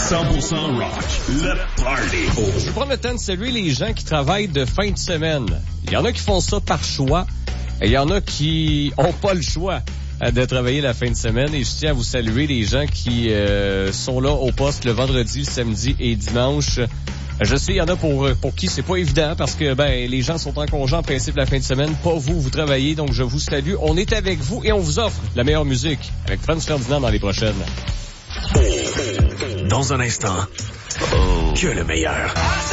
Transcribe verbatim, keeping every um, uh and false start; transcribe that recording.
cent pour cent rock, le party. Je vais prendre le temps de saluer les gens qui travaillent de fin de semaine. Il y en a qui font ça par choix et il y en a qui ont pas le choix de travailler la fin de semaine. Et je tiens à vous saluer les gens qui euh, sont là au poste le vendredi, le samedi et dimanche. Je sais, il y en a pour pour qui c'est pas évident parce que ben les gens sont en congé en principe la fin de semaine. Pas vous, vous travaillez, donc je vous salue. On est avec vous et on vous offre la meilleure musique avec Franz Ferdinand dans les prochaines. Dans un instant, que le meilleur.